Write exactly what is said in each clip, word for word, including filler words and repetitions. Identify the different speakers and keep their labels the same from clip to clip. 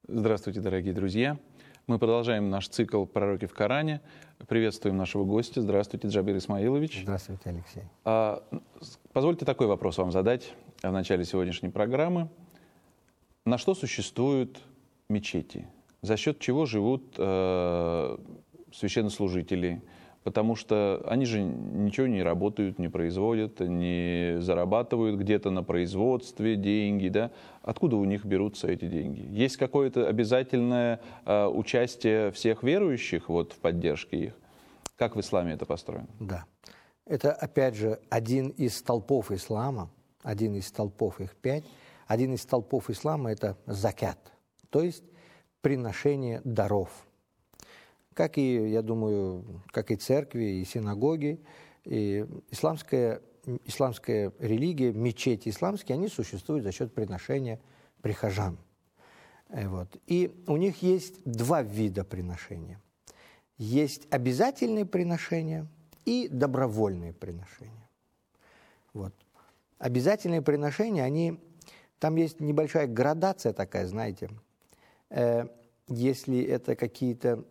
Speaker 1: Здравствуйте, дорогие друзья. Мы продолжаем наш цикл «Пророки в Коране». Приветствуем нашего гостя. Здравствуйте, Джабир Исмаилович.
Speaker 2: Здравствуйте, Алексей.
Speaker 1: А, позвольте такой вопрос вам задать в начале сегодняшней программы. На что существуют мечети? За счет чего живут э, священнослужители? Потому что они же ничего не работают, не производят, не зарабатывают где-то на производстве деньги, да? Откуда у них берутся эти деньги? Есть какое-то обязательное э, участие всех верующих вот, в поддержке их? Как в исламе это построено?
Speaker 2: Да. Это, опять же, один из столпов ислама, один из столпов, их пять. Один из столпов ислама – это закят, то есть приношение даров. Как и, я думаю, как и церкви, и синагоги, и исламская, исламская религия, мечети исламские, они существуют за счет приношения прихожан. Вот. И у них есть два вида приношения. Есть обязательные приношения и добровольные приношения. Вот. Обязательные приношения, они, там есть небольшая градация такая, знаете. Э, если это какие-то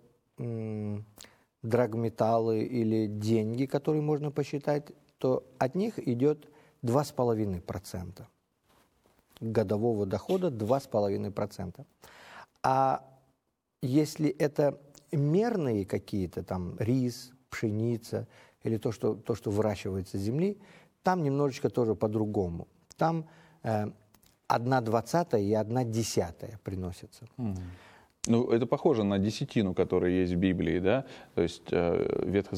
Speaker 2: драгметаллы или деньги, которые можно посчитать, то от них идет два с половиной процента годового дохода, два с половиной процента. А если это мерные какие-то, там рис, пшеница или то, что, то, что выращивается с земли, там немножечко тоже по-другому. Там э, одна двадцатая и одна десятая приносится.
Speaker 1: Mm. Ну, это похоже на десятину, которая есть в Библии, да? То есть э, Ветхозаветная